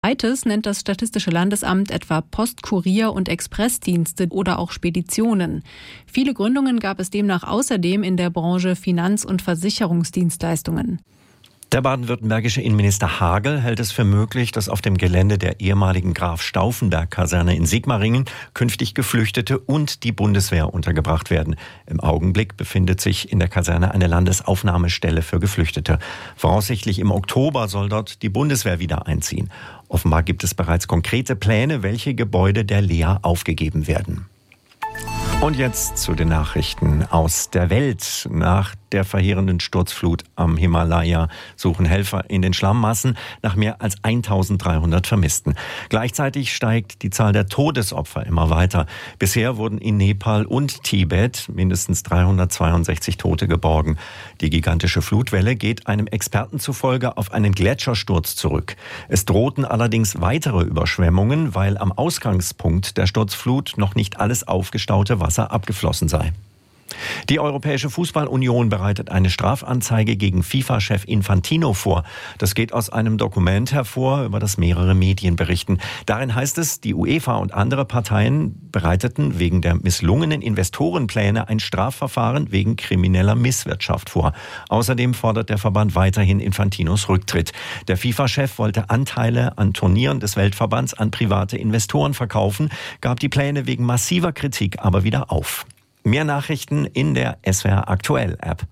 Zweites nennt das Statistische Landesamt etwa Post-, Kurier- und Expressdienste oder auch Speditionen. Viele Gründungen gab es demnach außerdem in der Branche Finanz- und Versicherungsdienstleistungen. Der baden-württembergische Innenminister Hagel hält es für möglich, dass auf dem Gelände der ehemaligen Graf-Stauffenberg-Kaserne in Sigmaringen künftig Geflüchtete und die Bundeswehr untergebracht werden. Im Augenblick befindet sich in der Kaserne eine Landesaufnahmestelle für Geflüchtete. Voraussichtlich im Oktober soll dort die Bundeswehr wieder einziehen. Offenbar gibt es bereits konkrete Pläne, welche Gebäude der Lea aufgegeben werden. Und jetzt zu den Nachrichten aus der Welt. Nach der verheerenden Sturzflut am Himalaya suchen Helfer in den Schlammmassen nach mehr als 1300 Vermissten. Gleichzeitig steigt die Zahl der Todesopfer immer weiter. Bisher wurden in Nepal und Tibet mindestens 362 Tote geborgen. Die gigantische Flutwelle geht einem Experten zufolge auf einen Gletschersturz zurück. Es drohten allerdings weitere Überschwemmungen, weil am Ausgangspunkt der Sturzflut noch nicht alles aufgestaute Wasser abgeflossen sei. Die Europäische Fußballunion bereitet eine Strafanzeige gegen FIFA-Chef Infantino vor. Das geht aus einem Dokument hervor, über das mehrere Medien berichten. Darin heißt es, die UEFA und andere Parteien bereiteten wegen der misslungenen Investorenpläne ein Strafverfahren wegen krimineller Misswirtschaft vor. Außerdem fordert der Verband weiterhin Infantinos Rücktritt. Der FIFA-Chef wollte Anteile an Turnieren des Weltverbands an private Investoren verkaufen, gab die Pläne wegen massiver Kritik aber wieder auf. Mehr Nachrichten in der SWR Aktuell App.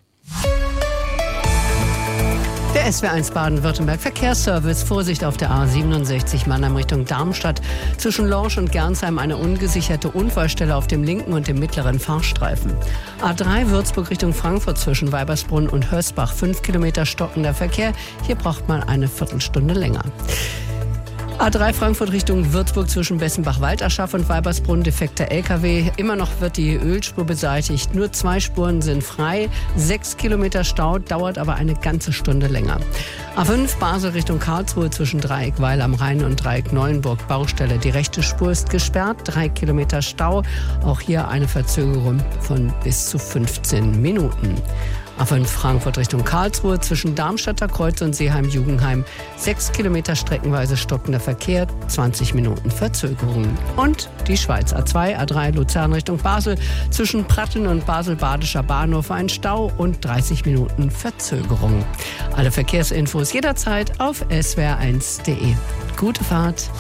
Der SWR1 Baden-Württemberg Verkehrsservice. Vorsicht auf der A67 Mannheim Richtung Darmstadt. Zwischen Lorsch und Gernsheim eine ungesicherte Unfallstelle auf dem linken und dem mittleren Fahrstreifen. A3 Würzburg Richtung Frankfurt zwischen Weibersbrunn und Hösbach. 5 Kilometer stockender Verkehr. Hier braucht man eine Viertelstunde länger. A3 Frankfurt Richtung Würzburg zwischen Bessenbach-Walderschaff und Weibersbrunn, defekter LKW. Immer noch wird die Ölspur beseitigt. Nur 2 Spuren sind frei. 6 Kilometer Stau, dauert aber eine ganze Stunde länger. A5 Basel Richtung Karlsruhe zwischen Dreieck Weil am Rhein und Dreieck Neuenburg. Baustelle. Die rechte Spur ist gesperrt. 3 Kilometer Stau. Auch hier eine Verzögerung von bis zu 15 Minuten. A5 Frankfurt Richtung Karlsruhe zwischen Darmstadter Kreuz und Seeheim-Jugendheim. 6 Kilometer streckenweise stockender Verkehr, 20 Minuten Verzögerung. Und die Schweiz A2, A3 Luzern Richtung Basel zwischen Pratteln und Basel-Badischer Bahnhof ein Stau und 30 Minuten Verzögerung. Alle Verkehrsinfos jederzeit auf swr1.de. Gute Fahrt!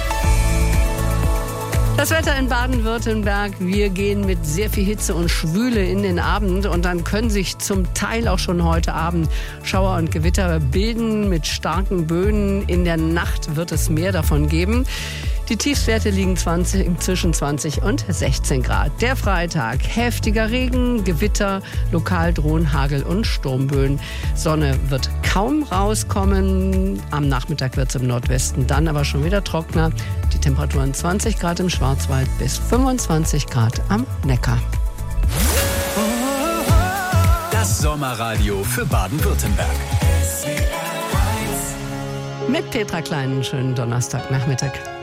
Das Wetter in Baden-Württemberg, wir gehen mit sehr viel Hitze und Schwüle in den Abend und dann können sich zum Teil auch schon heute Abend Schauer und Gewitter bilden mit starken Böen. In der Nacht wird es mehr davon geben. Die Tiefstwerte liegen zwischen 20 und 16 Grad. Der Freitag, heftiger Regen, Gewitter, lokal drohen Hagel- und Sturmböen. Sonne wird kaum rauskommen. Am Nachmittag wird es im Nordwesten dann aber schon wieder trockener. Die Temperaturen 20 Grad im Schwarzwald bis 25 Grad am Neckar. Das Sommerradio für Baden-Württemberg. Mit Petra Klein, schönen Donnerstagnachmittag.